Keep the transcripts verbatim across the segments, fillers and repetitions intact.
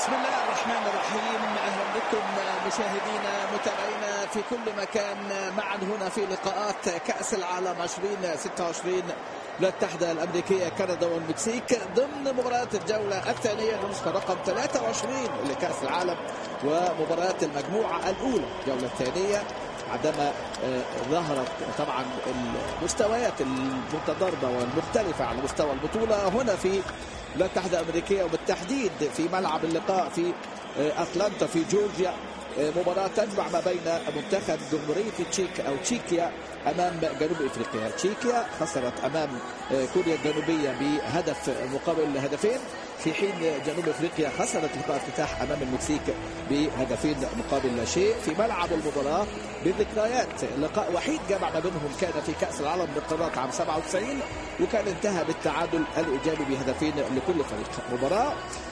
بسم الله الرحمن الرحيم. أهلا بكم مشاهدينا متابعينا في كل مكان معا هنا في لقاءات كأس العالم ألفين وستة وعشرين الولايات المتحدة الأمريكية كندا والمكسيك ضمن مباراة الجولة الثانية لنسخة رقم ثلاثة وعشرين لكأس العالم ومباراة المجموعة الأولى الجولة الثانية عندما ظهرت طبعا المستويات المتضاربة والمختلفة على مستوى البطولة هنا في الولايات المتحدة الأمريكية وبالتحديد في ملعب اللقاء في أتلانتا في جورجيا. مباراة تجمع ما بين منتخب جمهورية تشيك أو تشيكيا أمام جنوب إفريقيا. تشيكيا خسرت أمام كوريا الجنوبية بهدف مقابل هدفين، في حين جنوب إفريقيا خسرت لقاء افتتاح أمام المكسيك بهدفين مقابل لا شيء. في ملعب المباراة بالذكريات لقاء وحيد جمع ما بينهم كان في كأس العالم للقارات عام سبعة وتسعين وكان انتهى بالتعادل الإيجابي بهدفين لكل فريق. مباراة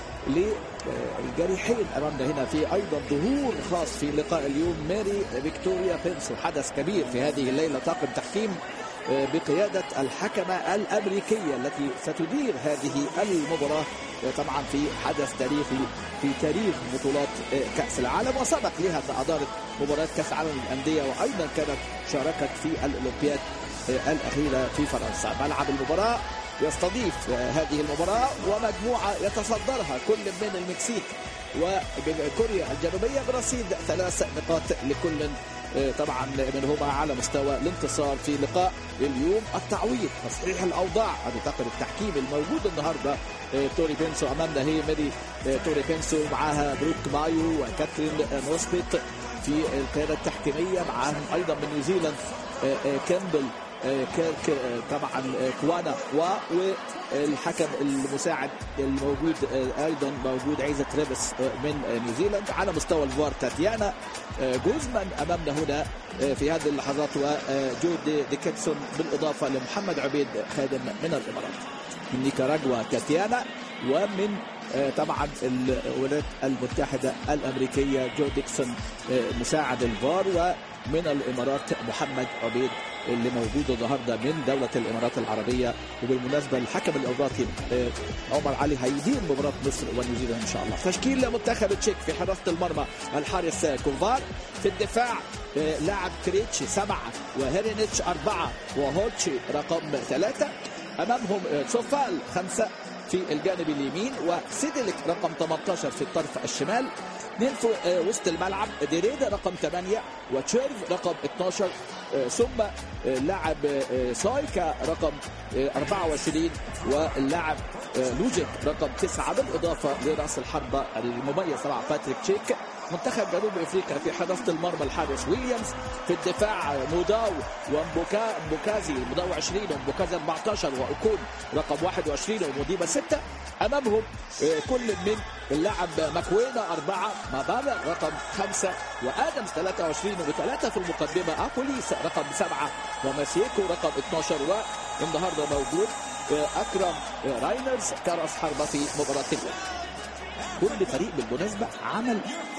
للجريحين أمامنا هنا في أيضا ظهور خاص في لقاء اليوم. ماري فيكتوريا بينسو حدث كبير في هذه الليلة، طاقم تحكيم بقيادة الحكمة الأمريكية التي ستدير هذه المباراة طبعا في حدث تاريخي في تاريخ بطولات كأس العالم، وسبق لها أدارت مباراة كأس العالم للأندية وأيضا كانت شاركت في الأولمبياد الأخيرة في فرنسا. ملعب المباراة يستضيف هذه المباراة ومجموعة يتصدرها كل من المكسيك وكوريا الجنوبية برصيد ثلاث نقاط لكل طبعا منهما على مستوى الانتصار في لقاء اليوم. التعويض تصحيح الأوضاع هذا طاقم التحكيم الموجود النهارده. توري بينسو أمامنا هي ماري توري بينسو، معها بروك مايو وكاترين نوسبيت في القيادة التحكيمية، معهم أيضا من نيوزيلاند كامبل كيرك طبعا كوانا والحكم المساعد الموجود ايضا موجود عيزة ريبس من نيوزيلاند. على مستوى الفار تاتيانا جوزمان امامنا هنا في هذه اللحظات وجود ديكنسون بالاضافه لمحمد عبيد خادم من الامارات. من نيكاراغوا تاتيانا، ومن طبعا الولايات المتحدة الأمريكية جو ديكسون مساعد الفار، ومن الإمارات محمد عبيد اللي موجود النهارده من دولة الإمارات العربية. وبالمناسبة الحكم الإماراتي عمر علي هيدير مباراة مصر ونيوزيلاند إن شاء الله. تشكيل منتخب تشيك في حراسة المرمى الحارس كوفار، في الدفاع لاعب كريتشي سبعة وهيرينيتش أربعة وهولتشي رقم ثلاثة، أمامهم سوفال خمسة في الجانب اليمين وسيدلك رقم ثمانية عشر في الطرف الشمال. اثنين في وسط الملعب ديريدا رقم ثمانية وتشيرف رقم اثني عشر، ثم اللاعب سايكا رقم أربعة وعشرين واللاعب لوجيك رقم تسعة، بالإضافة لرأس الحربة المميز طبعا باتريك تشيك. منتخب جنوب افريقيا في حراسة المرمى الحارس ويليامز، في الدفاع موداو ومبوكا مبوكازي موداو عشرين ومبوكازي أربعة عشر واوكون رقم واحد وعشرين وموديبا ستة. امامهم كل من اللاعب ماكوينا أربعة، مابالا رقم خمسة وادمز ثلاثة وعشرين وبثلاثة في المقدمة ابوليس رقم سبعة وماسيكو رقم اثني عشر، والنهارده موجود اكرم راينرز كرأس حربة في مباراة اليوم. كل فريق بالمناسبة عمل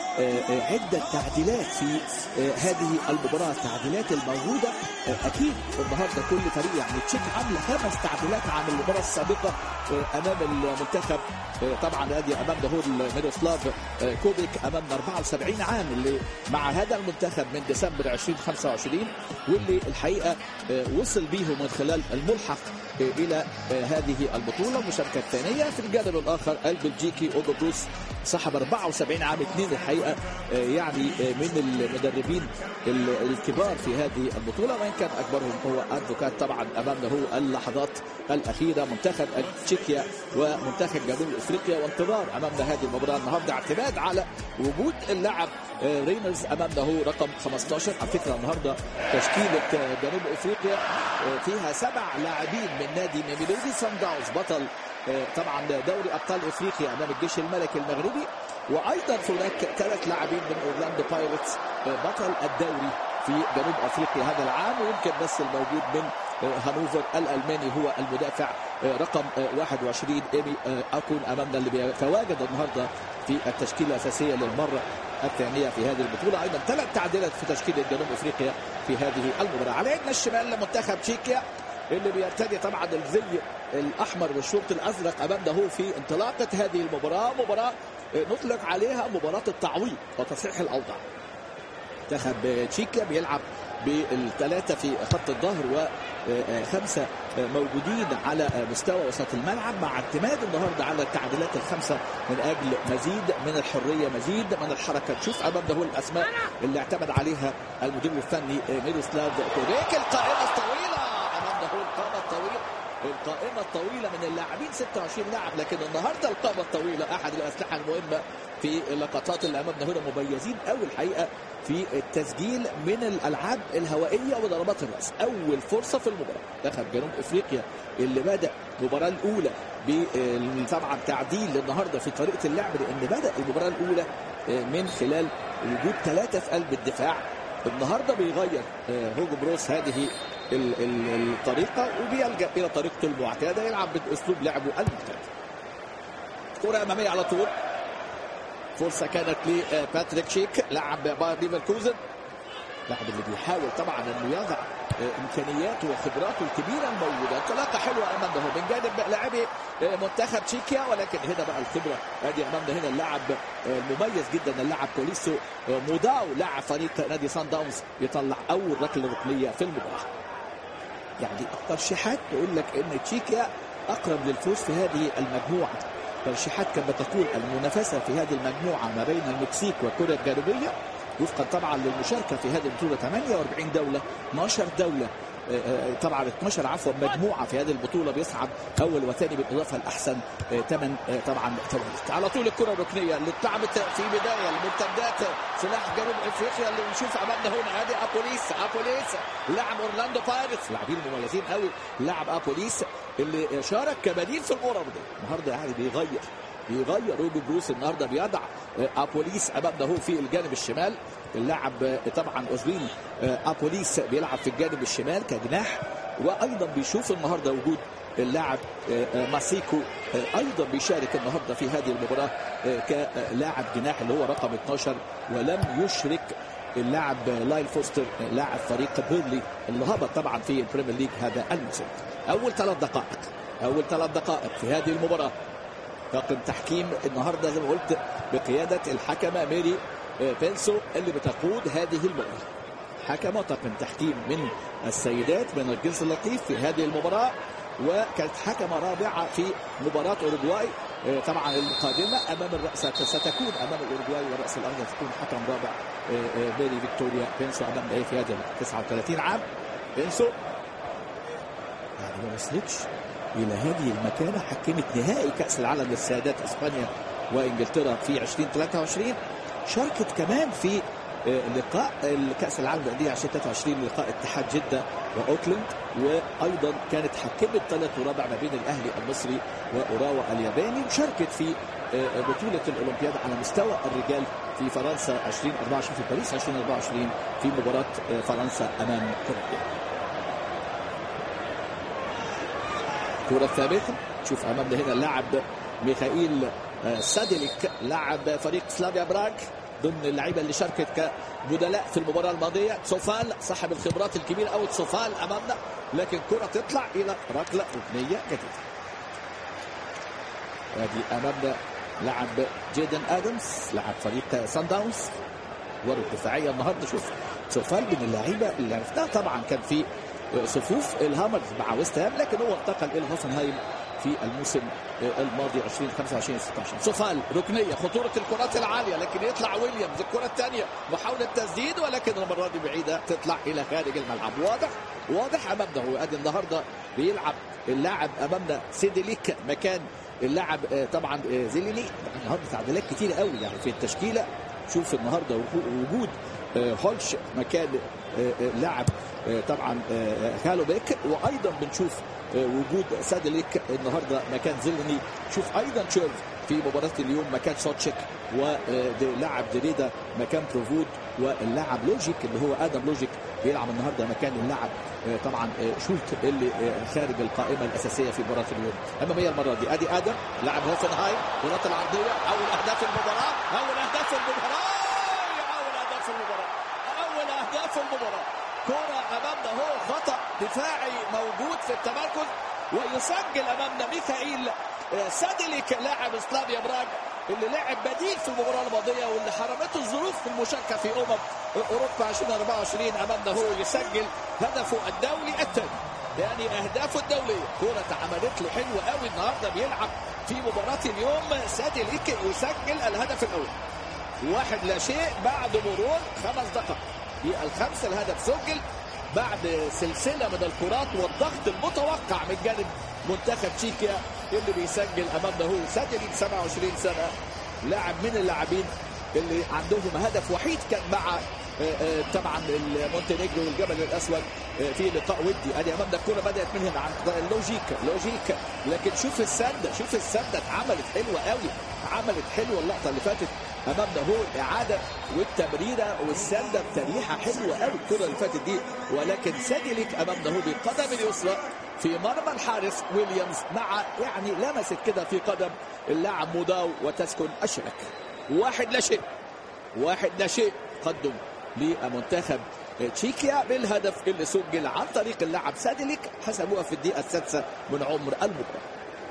عدة تعديلات في هذه المباراة. التعديلات الموجودة أكيد النهاردة كل فريق يعني تشيك عامل خمس تعديلات عن المباراة السابقة أمام المنتخب. طبعا هذه أمامنا هو ميروسلاف كوبيك أمامنا أربعة وسبعين عام اللي مع هذا المنتخب من ديسمبر ألفين وخمسة وعشرين، واللي الحقيقة وصل به من خلال الملحق إلى هذه البطولة المشاركة الثانية. في الجانب الآخر البلجيكي أوغو بروس صاحب أربعة وسبعين عام، اثنين الحقيقة يعني من المدربين الكبار في هذه البطولة، وإن كان أكبرهم هو أدفوكات. طبعا أمامنا هو اللحظات الأخيرة منتخب تشيكيا ومنتخب جنوب أفريقيا، وانتظار أمامنا هذه المباراة النهاردة اعتماد على وجود اللاعب رينرز أمامنا هو رقم خمسة عشر. على فكرة النهاردة تشكيلة جنوب أفريقيا فيها سبع لاعبين من نادي ميميلودي سان داونز بطل طبعا دوري أبطال أفريقيا أمام الجيش الملكي المغربي، وأيضا هناك ثلاث لاعبين من أورلاندو بايرتس بطل الدوري في جنوب أفريقيا هذا العام، ويمكن بس الموجود من هانوفر الألماني هو المدافع رقم واحد وعشرين إيمي أكون أمامنا اللي بيتواجد النهارده في التشكيلة الأساسية للمرة الثانية في هذه البطولة. أيضا ثلاث تعديلات في تشكيلة جنوب أفريقيا في هذه المباراة. على يدنا الشمال لمنتخب تشيكيا اللي بيرتدي طبعا الزي الاحمر والشوط الازرق امامنا هو في انطلاقه هذه المباراه. مباراه نطلق عليها مباراه التعويض وتصحيح الاوضاع. منتخب تشيكيا بيلعب بالثلاثه في خط الظهر وخمسه موجودين على مستوى وسط الملعب، مع اعتماد النهارده على التعديلات الخمسه من اجل مزيد من الحريه، مزيد من الحركه. نشوف امامنا هو الاسماء اللي اعتمد عليها المدير الفني ميروسلاف كوبيك. القائمه الطويله امامنا هو القائمه الطويله القائمه الطويله من اللاعبين ستة وعشرين لاعب، لكن النهارده القائمه الطويله احد الاسلحه المهمه في اللقطات اللي امامنا هنا. مميزين قوي الحقيقه في التسجيل من الالعاب الهوائيه وضربات الراس. اول فرصه في المباراه منتخب جنوب افريقيا اللي بدا المباراه الاولى بطبعا تعديل النهارده في طريقه اللعب، لان بدا المباراه الاولى من خلال وجود ثلاثه في قلب الدفاع. النهارده بيغير هوجو بروس هذه الطريقه وبيلجا الى طريقته المعتاده، يلعب باسلوب لعبه المعتاد. كره اماميه على طول، فرصه كانت لباتريك شيك لاعب باير ليفركوزن، لاعب اللي بيحاول طبعا انه يضع امكانياته وخبراته الكبيره الموجوده. انطلاقه حلوه امامنا هو من جانب لاعبي منتخب تشيكيا، ولكن هنا بقى الخبره ادي امامنا هنا اللاعب المميز جدا اللاعب كوليسو موداو لاعب فريق نادي سان داونز يطلع اول ركله ركنيه في المباراه. يعني الترشيحات تقول لك ان تشيكيا اقرب للفوز في هذه المجموعه. ترشيحات كما تقول المنافسه في هذه المجموعه ما بين المكسيك وكوريا الجنوبيه وفقا طبعا للمشاركه في هذه البطوله ثمانية وأربعين دوله، اثناشر دوله طبعا اثناشر عفوا مجموعه في هذه البطوله بيصعد اول وثاني بالاضافه الاحسن ثمان طبعا توالت. على طول الكره الركنيه اللي اتلعبت في بدايه المرتدات سلاح جنوب افريقيا اللي بنشوف امامنا هنا ادي ابوليس ابوليس لاعب اورلاندو بايرتس، لاعبين مميزين قوي. لاعب ابوليس اللي شارك كبديل في المباراه النهارده يعني بيغير بيغير هوجو بروس النهارده بيضع ابوليس امامنا هو في الجانب الشمال. اللاعب طبعا اوزبين ابوليس بيلعب في الجانب الشمال كجناح، وايضا بيشوف النهارده وجود اللاعب ماسيكو ايضا بيشارك النهارده في هذه المباراه كلاعب جناح اللي هو رقم اثناشر، ولم يشرك اللاعب لايل فوستر لاعب فريق بيرلي اللي هبط طبعا في البريمير ليج هذا الموسم. اول ثلاث دقائق اول ثلاث دقائق في هذه المباراه طاقم تحكيم النهارده زي ما قلت بقياده الحكمه ميري بينسو اللي بتقود هذه المباراه. حكمه طاقم تحكيم من السيدات من الجنس اللطيف في هذه المباراه، وكانت حكمه رابعه في مباراه اوروغواي طبعا القادمه امام الراس ستكون امام الاوروغواي والراس الاخضر تكون حكم رابع ميري فيكتوريا بينسو امام ايه في هذا تسعة وثلاثين عام. بينسو يعني ما وصلتش الى هذه المكانه، حكمت نهائي كاس العالم للسيدات اسبانيا وانجلترا في ألفين وثلاثة وعشرين، شاركت كمان في لقاء الكاس العالم للانديه ألفين وثلاثة وعشرين لقاء اتحاد جده واوكلاند، وايضا كانت حكمت ثلاث ورابع ما بين الاهلي المصري واوراوا الياباني، وشاركت في بطوله الاولمبياد على مستوى الرجال في فرنسا ألفين وأربعة وعشرين في باريس ألفين وأربعة وعشرين في مباراه فرنسا امام كرواتيا. كرة ثابتة، شوف امامنا هنا اللاعب ميخائيل ساديليك لاعب فريق سلافيا براغ ضمن اللعيبه اللي شاركت كبدلاء في المباراه الماضيه. تسوفال صاحب الخبرات الكبيره قوي تسوفال امامنا، لكن كرة تطلع الى ركله ركنيه جديده. ادي امامنا لاعب جيدن ادمز لاعب فريق سان داونز، ورا الدفاعيه النهارده. شوف تسوفال من اللعيبه اللي عرفناها طبعا كان في صفوف الهامرز مع ويست هام، لكن هو انتقل الى هوفنهايم في الموسم الماضي ألفين وخمسة وعشرين ستة عشر. سوفال ركنيه، خطوره الكرات العاليه، لكن يطلع ويليامز الكره الثانيه محاوله تسديد، ولكن المره دي بعيده تطلع الى خارج الملعب. واضح واضح امامنا هو ادي النهارده بيلعب اللاعب امامنا سيديليك مكان اللاعب طبعا زيليني. النهارده تعديلات كتير قوي يعني في التشكيله. شوف النهارده وجود هولش مكان لاعب طبعا هالوبيك، وايضا بنشوف وجود ساديليك النهارده مكان زيليني. شوف ايضا تشيرف في مباراه اليوم مكان سوتشيك، ولاعب دريدا مكان بروفود، واللاعب لوجيك اللي هو ادم لوجيك بيلعب النهارده مكان اللاعب طبعا شولت اللي خارج القائمه الاساسيه في مباراه اليوم. اماميه المره دي ادي ادم لاعب هوفنهايم، كرات العرضيه، اول اهداف المباراه اول اهداف المباراه اول اهداف المباراه اول اهداف المباراه كرة امامنا هو خطأ دفاعي موجود في التمركز، ويسجل امامنا ميخائيل ساديليك لاعب سلافيا براغ اللي لعب بديل في المباراه الماضيه واللي حرمته الظروف في المشاركه في امم اوروبا ألفين وأربعة وعشرين. امامنا هو يسجل هدفه الدولي الثاني، يعني اهدافه الدوليه. كره اتعملت له حلوه قوي النهارده، بيلعب في مباراه اليوم ساديليك يسجل الهدف الاول. واحد لا شيء بعد مرور خمس دقائق. في الخمسه الهدف سجل بعد سلسله من الكرات والضغط المتوقع من جانب منتخب تشيكيا اللي بيسجل امامنا هو ساديليك سبعة وعشرين سنه، لاعب من اللاعبين اللي عندهم هدف وحيد كان مع طبعا المونتينيجرو والجبل الاسود في لقاء ودي. ادي امامنا الكره بدات من هنا عن لوجيك لوجيك لكن شوف السنده شوف السنده اتعملت حلوه قوي، عملت حلوه اللقطه اللي فاتت. امامنا هو اعاده والتمريره والسنده بتريحه حلوه قوي الكره اللي فاتت دي، ولكن ساديليك امامنا هو بالقدم اليسرى في مرمى الحارس ويليامز، مع يعني لمست كده في قدم اللاعب موداو وتسكن الشبكه. واحد لا شيء واحد لا شيء قدم لمنتخب تشيكيا بالهدف اللي سجل عن طريق اللاعب ساديليك، حسبوها في الدقيقه السادسه من عمر المباراه.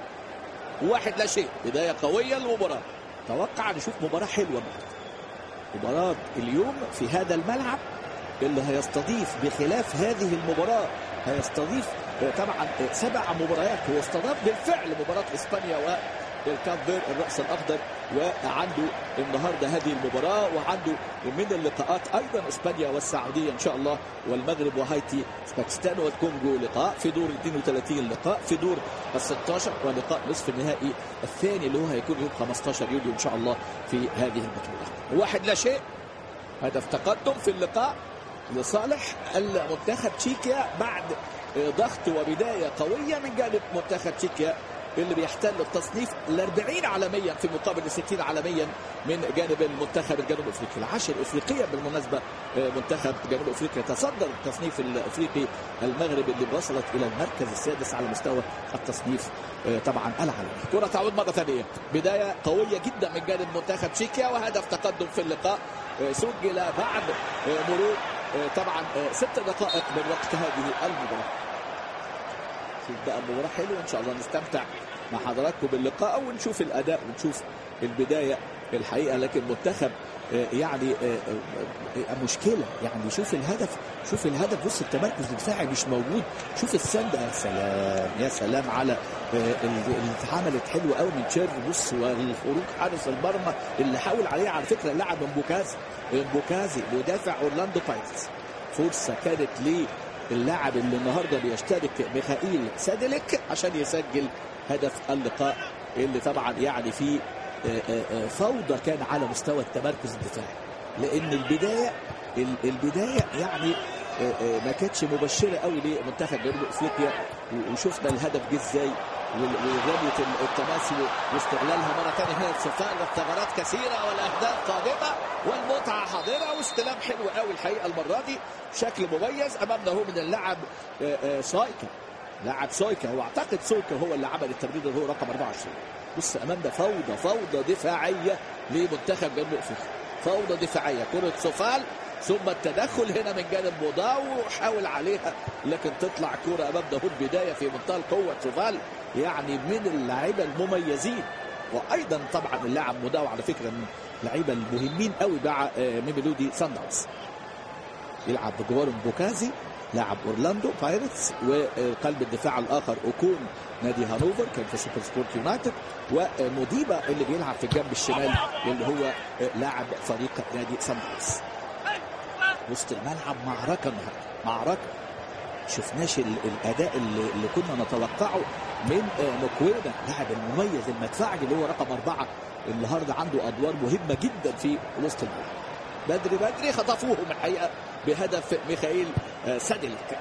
واحد لا شيء، بدايه قويه للمباراه. توقع نشوف مباراه حلوه بقى. مباراه اليوم في هذا الملعب اللي هيستضيف بخلاف هذه المباراه هيستضيف طبعا سبع مباريات. هو استضاف بالفعل مباراه اسبانيا والكاب فير الراس الاخضر، وعنده النهارده هذه المباراه، وعنده من اللقاءات ايضا اسبانيا والسعوديه ان شاء الله والمغرب وهايتي باكستان والكونغو لقاء في دور اثنين وثلاثين، لقاء في دور ال ستاشر، ولقاء نصف النهائي الثاني اللي هو هيكون يوم خمستاشر يوليو ان شاء الله في هذه البطوله. واحد لا شيء، هدف تقدم في اللقاء لصالح المنتخب تشيكيا بعد ضغط وبدايه قويه من جانب منتخب تشيكيا اللي بيحتل التصنيف الأربعين عالميا في مقابل الستين عالميا من جانب المنتخب الجنوب افريقي. العاشر افريقيا بالمناسبه منتخب جنوب افريقيا تصدر التصنيف الافريقي المغرب اللي وصلت الى المركز السادس على مستوى التصنيف طبعا العالمي. كره تعود مره ثانيه، بدايه قويه جدا من جانب منتخب تشيكيا وهدف تقدم في اللقاء سجل بعد مرور طبعا ست دقائق من وقت هذه المباراه. شوف بقى المباراه حلوه ان شاء الله، نستمتع مع حضراتكم باللقاء ونشوف الاداء ونشوف البدايه الحقيقه. لكن منتخب يعني مشكله، يعني شوف الهدف شوف الهدف بص التمركز الدفاعي مش موجود، شوف السنده. يا سلام يا سلام على اللي اتعملت حلوه قوي من تشيرف. بص والخروج حارس المرمى اللي حاول عليه على فكره اللاعب مبوكازي مبوكازي مدافع اورلاندو بايرتس. فرصه كانت ليه اللاعب اللي النهارده بيشترك ميخائيل ساديليك عشان يسجل هدف اللقاء اللي طبعا يعني فيه فوضى كان على مستوى التمركز الدفاعي، لان البدايه البدايه يعني ما كانتش مبشره قوي لمنتخب جنوب افريقيا. وشفنا الهدف جه ازاي ورميه التماسي واستغلالها مره ثانيه. هنا الصفاء والثغرات كثيره والاهداف قادمه والمتعه حاضره واستلام حلو قوي الحقيقه المره دي بشكل مميز. امامنا هو من اللاعب سويكا، لاعب سويكا، هو اعتقد سويكا هو اللي عمل التمرير اللي هو رقم أربعة وعشرين. بص امامنا فوضى فوضى دفاعيه لمنتخب جنوب افريقيا، فوضى دفاعيه. كره سوفال ثم التدخل هنا من جانب موداو وحاول عليها لكن تطلع كرة امامنا هو البدايه في منتهى القوه. سوفال يعني من اللاعيبه المميزين، وايضا طبعا اللاعب موداو على فكره من اللعيبه المهمين قوي مع ميميلودي سان داونز. يلعب بجوار بوكازي لاعب اورلاندو بايرتس، وقلب الدفاع الاخر اوكون نادي هانوفر كان في سوبر سبورت يونايتد، وموديبا اللي بيلعب في الجنب الشمال واللي هو لاعب فريق نادي سان داونز. وسط الملعب معركه النهارده، معركه شفناش الاداء اللي, اللي كنا نتوقعه من مكوينا لاعب المميز المدفعي اللي هو رقم أربعة النهارده عنده ادوار مهمه جدا في وسط الملعب. بدري بدري خطفوهم الحقيقه بهدف ميخائيل ساديليك.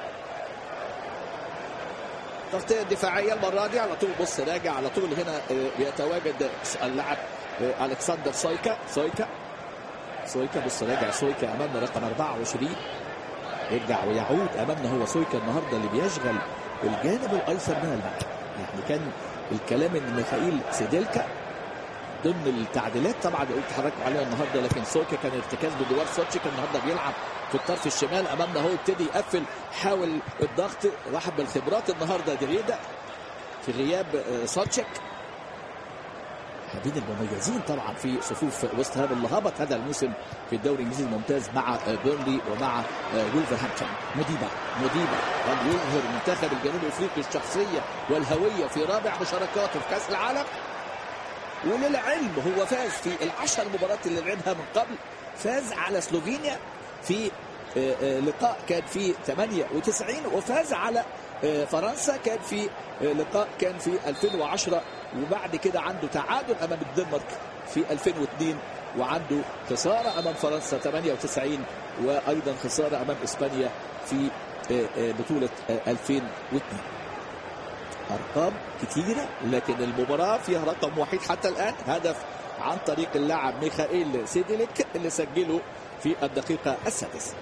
تغطيه دفاعيه المره دي على طول. بص راجع على طول هنا بيتواجد اللاعب الكسندر سويكا سويكا سويكا بص راجع سويكا امامنا رقم أربعة وعشرين، يرجع ويعود امامنا هو سويكا النهارده اللي بيشغل الجانب الايسر من الملعب. يعني كان الكلام ان ميخائيل ساديلكا ضمن التعديلات طبعا اللي قلت حضراتكم عليها النهارده، لكن سويكا كان ارتكاز بدوار سوتشيك النهارده بيلعب في الطرف الشمال. امامنا هو ابتدي يقفل، حاول الضغط، واحد بالخبرات النهارده دريدا في غياب ساتشيك، لاعبين المميزين طبعا في صفوف وست هام اللي هبط هذا الموسم في الدوري الانجليزي الممتاز مع بيرنلي ومع وولفرهامبتون. موديبا موديبا قد يظهر منتخب الجنوب افريقي الشخصيه والهويه في رابع مشاركاته في كاس العالم. وللعلم هو فاز في العشر مباريات اللي لعبها من قبل، فاز على سلوفينيا في لقاء كان في ثمانية وتسعين، وفاز على فرنسا كان في لقاء كان في ألفين وعشرة، وبعد كده عنده تعادل امام الدنمارك في ألفين واثنين، وعنده خساره امام فرنسا ثمانية وتسعين، وايضا خساره امام اسبانيا في بطوله ألفين واثنين. ارقام كثيره، لكن المباراه فيها رقم وحيد حتى الان، هدف عن طريق اللاعب ميخائيل سيديليك اللي سجله في الدقيقه السادسه.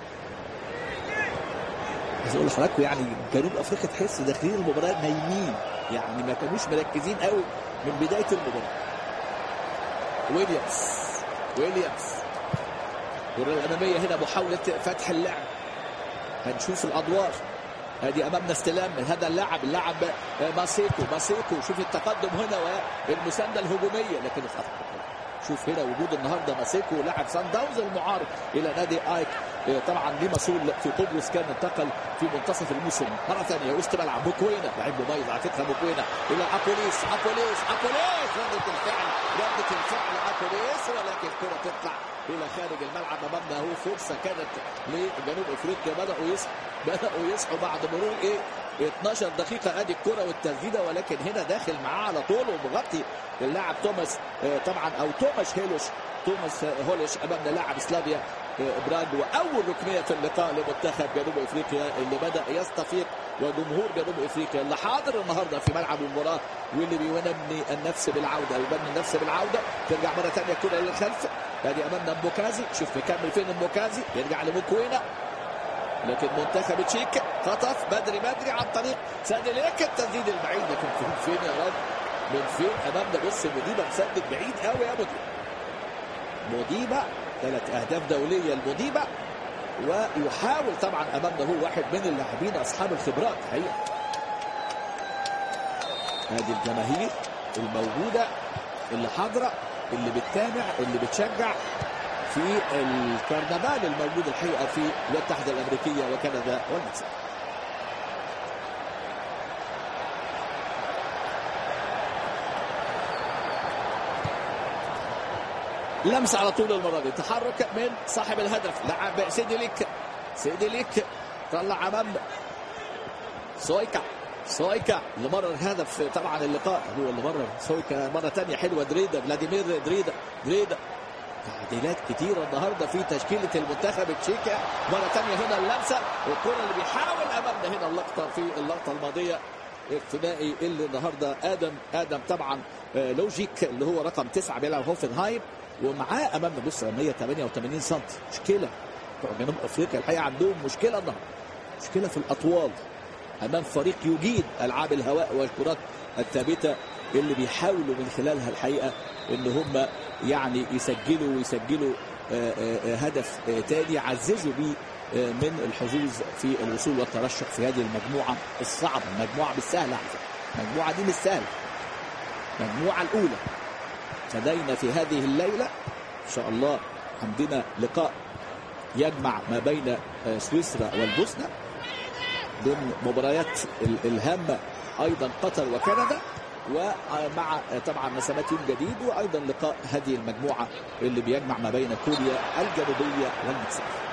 عايز اقول لحضراتكم يعني جنوب افريقيا تحس داخلين المباراه نايمين، يعني ما كانوش مركزين قوي من بدايه المباراه. ويليامز ويليامز الكره الاماميه هنا، محاوله فتح اللعب، هنشوف الادوار. ادي امامنا استلام من هذا اللاعب اللاعب ماسيكو ماسيكو شوف التقدم هنا والمسانده الهجوميه، لكن الخطا. شوف هنا وجود النهارده ماسيكو لاعب سان داونز المعارض الى نادي ايك، طبعا ليه مسؤول في قبرص، كان انتقل في منتصف الموسم. مره ثانيه وسط ملعب موكوينا، لعيب مميز على فكره موكوينا، الى ابوليس ابوليس ابوليس رده الفعل رده الفعل ابوليس، ولكن الكره تطلع الى خارج الملعب. امامنا هو فرصه كانت لجنوب افريقيا، بداوا يصحوا بداوا يصحوا بعد مرور ايه اثناشر دقيقه. ادي الكره والتسديده، ولكن هنا داخل معاه على طول ومغطي اللاعب توماس طبعا او توماس هيلوش توماس هولش امامنا لاعب سلافيا براغ. واول ركنيه في اللقاء لمنتخب جنوب افريقيا اللي بدا يستفيق، وجمهور جنوب افريقيا اللي حاضر النهارده في ملعب المباراه واللي بيبني النفس بالعوده او يبني النفس بالعوده. ترجع مره ثانيه الكره للخلف، ادي امامنا موكازي، شوف مكمل فين الموكازي، يرجع لموكوينا، لكن منتخب تشيك خطف بدري بدري عن طريق ساديليك، التسديد البعيد، لكن فين فين يا رب من فين؟ امامنا بص موديبا مسدد بعيد قوي يا موديبا. موديبا ثلاث اهداف دوليه لموديبا، ويحاول طبعا امامنا هو واحد من اللاعبين اصحاب الخبرات حقيقه. هذه الجماهير الموجوده اللي حاضره اللي بتتابع اللي بتشجع في الكرنفال الموجود الحقيقه في الولايات المتحده الامريكيه وكندا والمكسيك. لمس على طول المره دي، تحرك من صاحب الهدف لاعب سيديليك سيديليك طلع امام سويكا سويكا اللي مرر هدف طبعا اللقاء، هو اللي مرر سويكا مره ثانيه حلوه. دريدا فلاديمير دريدا دريدا تعديلات كتيره النهارده في تشكيله المنتخب التشيكي. مره ثانيه هنا اللمسه والكره اللي بيحاول امامنا هنا اللقطه في اللقطه الماضيه الثنائي اللي النهارده ادم ادم طبعا لوجيك اللي هو رقم تسعه بيلعب هوفنهايم، ومعاه امامنا بص مية وثمانية وثمانين سم. مشكله بتوع جنوب افريقيا الحقيقه عندهم مشكله النهارده، مشكله في الاطوال امام فريق يجيد العاب الهواء والكرات الثابته اللي بيحاولوا من خلالها الحقيقه ان هم يعني يسجلوا ويسجلوا هدف تاني يعززوا بيه من الحظوظ في الوصول والترشح في هذه المجموعه الصعبه. المجموعه مش سهله، المجموعه دي مش سهله، المجموعه الاولى. لدينا في هذه الليله ان شاء الله عندنا لقاء يجمع ما بين سويسرا والبوسنه ضمن مباريات الهامه، ايضا قطر وكندا، ومع طبعا مسامات يوم جديد، وايضا لقاء هذه المجموعه اللي بيجمع ما بين كوريا الجنوبيه والمكسيك.